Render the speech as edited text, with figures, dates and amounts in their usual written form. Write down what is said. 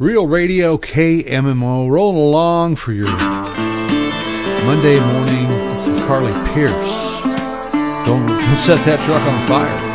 Real Radio KMMO, rolling along for your Monday morning with some Carly Pearce. Don't set that truck on fire.